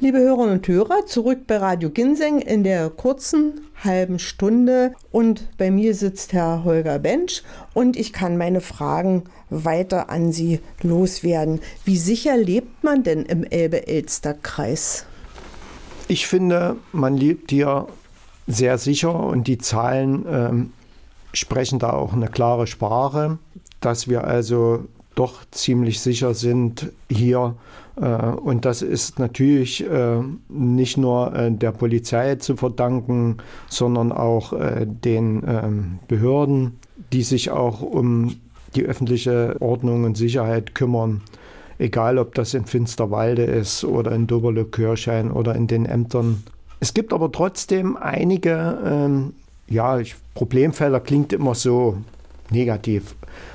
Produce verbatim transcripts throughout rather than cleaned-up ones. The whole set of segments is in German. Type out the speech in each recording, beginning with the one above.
Liebe Hörerinnen und Hörer, zurück bei Radio Ginseng in der kurzen halben Stunde und bei mir sitzt Herr Holger Bentsch und ich kann meine Fragen weiter an Sie loswerden. Wie sicher lebt man denn im Elbe-Elster-Kreis? Ich finde, man lebt hier sehr sicher und die Zahlen ähm, sprechen da auch eine klare Sprache, dass wir also doch ziemlich sicher sind hier. Äh, und das ist natürlich äh, nicht nur äh, der Polizei zu verdanken, sondern auch äh, den äh, Behörden, die sich auch um die öffentliche Ordnung und Sicherheit kümmern. Egal, ob das in Finsterwalde ist oder in Doberle-Kirchhain oder in den Ämtern. Es gibt aber trotzdem einige, ähm, ja, Problemfälle klingt immer so negativ.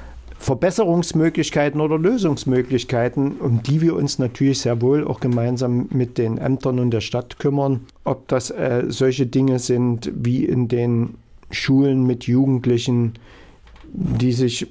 Verbesserungsmöglichkeiten oder Lösungsmöglichkeiten, um die wir uns natürlich sehr wohl auch gemeinsam mit den Ämtern und der Stadt kümmern. Ob das äh, solche Dinge sind wie in den Schulen mit Jugendlichen, die sich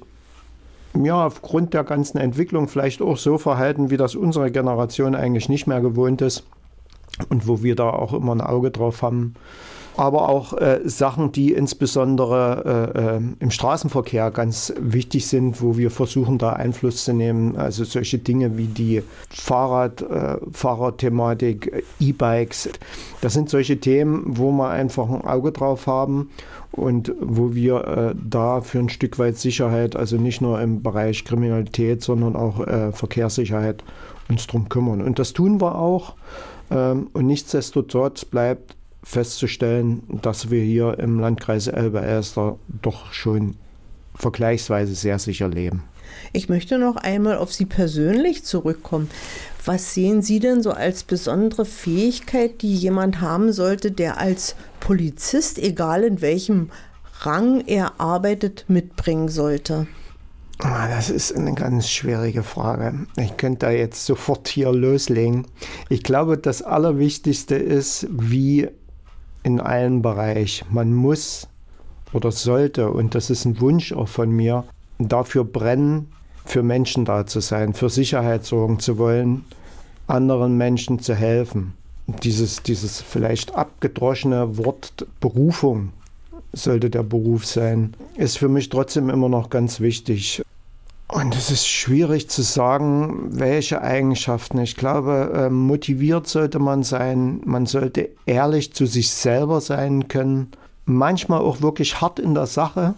ja aufgrund der ganzen Entwicklung vielleicht auch so verhalten, wie das unsere Generation eigentlich nicht mehr gewohnt ist und wo wir da auch immer ein Auge drauf haben. Aber auch äh, Sachen, die insbesondere äh, äh, im Straßenverkehr ganz wichtig sind, wo wir versuchen, da Einfluss zu nehmen. Also solche Dinge wie die Fahrrad, äh, Fahrradthematik, äh, E-Bikes. Das sind solche Themen, wo wir einfach ein Auge drauf haben und wo wir äh, da für ein Stück weit Sicherheit, also nicht nur im Bereich Kriminalität, sondern auch äh, Verkehrssicherheit uns drum kümmern. Und das tun wir auch. Ähm, und nichtsdestotrotz bleibt festzustellen, dass wir hier im Landkreis Elbe-Elster doch schon vergleichsweise sehr sicher leben. Ich möchte noch einmal auf Sie persönlich zurückkommen. Was sehen Sie denn so als besondere Fähigkeit, die jemand haben sollte, der als Polizist, egal in welchem Rang er arbeitet, mitbringen sollte? Das ist eine ganz schwierige Frage. Ich könnte da jetzt sofort hier loslegen. Ich glaube, das Allerwichtigste ist, wie in allen Bereichen. Man muss oder sollte, und das ist ein Wunsch auch von mir, dafür brennen, für Menschen da zu sein, für Sicherheit sorgen zu wollen, anderen Menschen zu helfen. Dieses, dieses vielleicht abgedroschene Wort Berufung sollte der Beruf sein, ist für mich trotzdem immer noch ganz wichtig. Und es ist schwierig zu sagen, welche Eigenschaften. Ich glaube, motiviert sollte man sein. Man sollte ehrlich zu sich selber sein können. Manchmal auch wirklich hart in der Sache.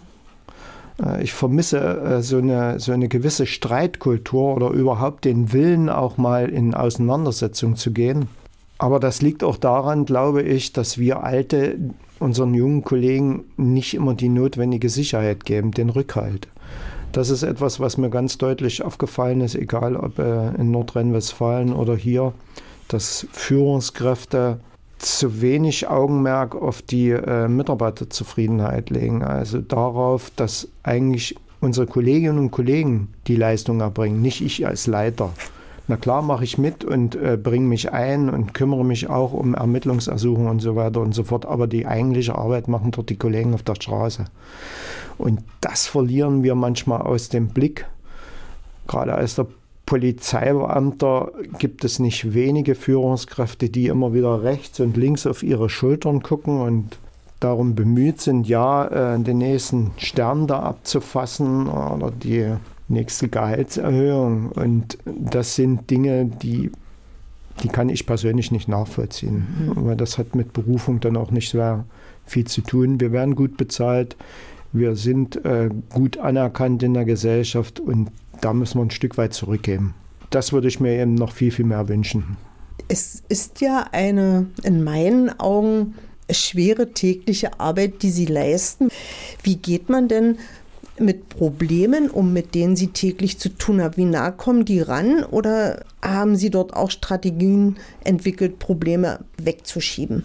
Ich vermisse so eine, so eine gewisse Streitkultur oder überhaupt den Willen, auch mal in Auseinandersetzung zu gehen. Aber das liegt auch daran, glaube ich, dass wir Alte unseren jungen Kollegen nicht immer die notwendige Sicherheit geben, den Rückhalt. Das ist etwas, was mir ganz deutlich aufgefallen ist, egal ob äh, in Nordrhein-Westfalen oder hier, dass Führungskräfte zu wenig Augenmerk auf die äh, Mitarbeiterzufriedenheit legen. Also darauf, dass eigentlich unsere Kolleginnen und Kollegen die Leistung erbringen, nicht ich als Leiter. Na klar mache ich mit und äh, bringe mich ein und kümmere mich auch um Ermittlungsersuchungen und so weiter und so fort. Aber die eigentliche Arbeit machen dort die Kollegen auf der Straße. Und das verlieren wir manchmal aus dem Blick. Gerade als der Polizeibeamter gibt es nicht wenige Führungskräfte, die immer wieder rechts und links auf ihre Schultern gucken und darum bemüht sind, ja, den nächsten Stern da abzufassen oder die nächste Gehaltserhöhung. Und das sind Dinge, die, die kann ich persönlich nicht nachvollziehen. Mhm. Weil das hat mit Berufung dann auch nicht sehr viel zu tun. Wir werden gut bezahlt. Wir sind äh, gut anerkannt in der Gesellschaft und da müssen wir ein Stück weit zurückgeben. Das würde ich mir eben noch viel, viel mehr wünschen. Es ist ja eine, in meinen Augen, schwere tägliche Arbeit, die Sie leisten. Wie geht man denn mit Problemen um, mit denen Sie täglich zu tun haben? Wie nah kommen die ran oder haben Sie dort auch Strategien entwickelt, Probleme wegzuschieben?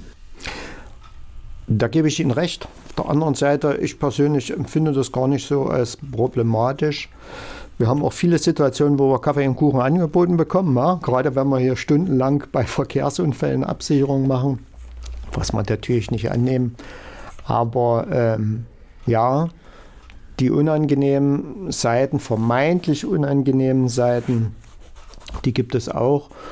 Da gebe ich Ihnen recht. Auf der anderen Seite, ich persönlich empfinde das gar nicht so als problematisch. Wir haben auch viele Situationen, wo wir Kaffee und Kuchen angeboten bekommen. Ja? Gerade wenn wir hier stundenlang bei Verkehrsunfällen Absicherung machen, was wir natürlich nicht annehmen. Aber ähm, ja, die unangenehmen Seiten, vermeintlich unangenehmen Seiten, die gibt es auch.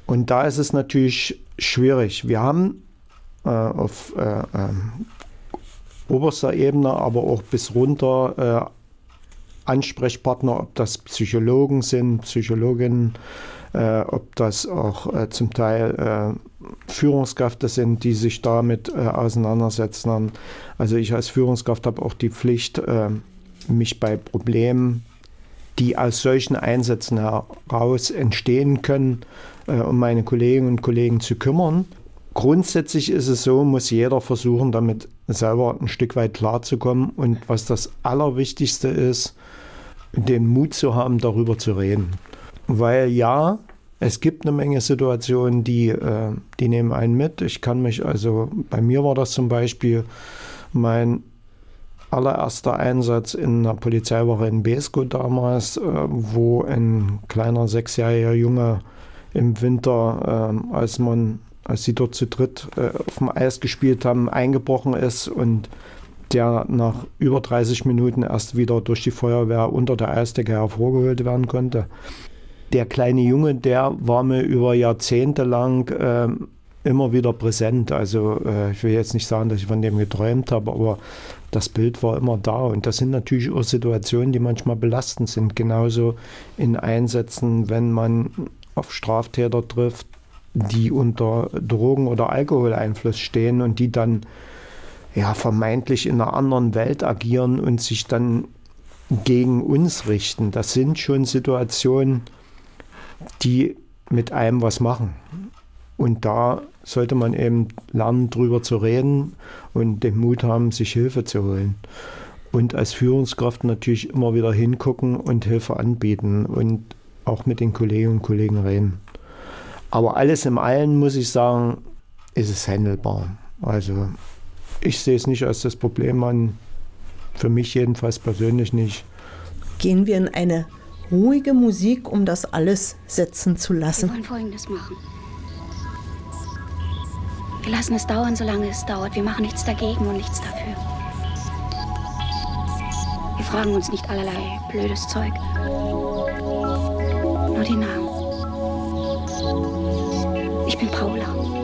Und da ist es natürlich schwierig. Wir haben äh, auf äh, äh, oberster Ebene, aber auch bis runter äh, Ansprechpartner, ob das Psychologen sind, Psychologinnen, äh, ob das auch äh, zum Teil äh, Führungskräfte sind, die sich damit äh, auseinandersetzen. Also ich als Führungskraft habe auch die Pflicht, äh, mich bei Problemen, die aus solchen Einsätzen heraus entstehen können, äh, um meine Kolleginnen und Kollegen zu kümmern. Grundsätzlich ist es so, muss jeder versuchen, damit selber ein Stück weit klarzukommen. Und was das Allerwichtigste ist, den Mut zu haben, darüber zu reden. Weil ja, es gibt eine Menge Situationen, die, äh, die nehmen einen mit. Ich kann mich also, bei mir war das zum Beispiel mein allererster Einsatz in einer Polizeiwache in Beeskow damals, äh, wo ein kleiner sechsjähriger Junge im Winter, äh, als man, als sie dort zu dritt äh, auf dem Eis gespielt haben, eingebrochen ist und der nach über dreißig Minuten erst wieder durch die Feuerwehr unter der Eisdecke hervorgeholt werden konnte. Der kleine Junge, der war mir über Jahrzehnte lang äh, immer wieder präsent. Also äh, ich will jetzt nicht sagen, dass ich von dem geträumt habe, aber das Bild war immer da. Und das sind natürlich auch Situationen, die manchmal belastend sind. Genauso in Einsätzen, wenn man auf Straftäter trifft, die unter Drogen- oder Alkoholeinfluss stehen und die dann ja vermeintlich in einer anderen Welt agieren und sich dann gegen uns richten. Das sind schon Situationen, die mit einem was machen. Und da sollte man eben lernen, drüber zu reden und den Mut haben, sich Hilfe zu holen. Und als Führungskraft natürlich immer wieder hingucken und Hilfe anbieten und auch mit den Kolleginnen und Kollegen reden. Aber alles im Allen, muss ich sagen, ist es handelbar. Also ich sehe es nicht als das Problem an, für mich jedenfalls persönlich nicht. Gehen wir in eine ruhige Musik, um das alles setzen zu lassen. Wir wollen Folgendes machen. Wir lassen es dauern, solange es dauert. Wir machen nichts dagegen und nichts dafür. Wir fragen uns nicht allerlei blödes Zeug. Nur die Namen. Ich bin Paula.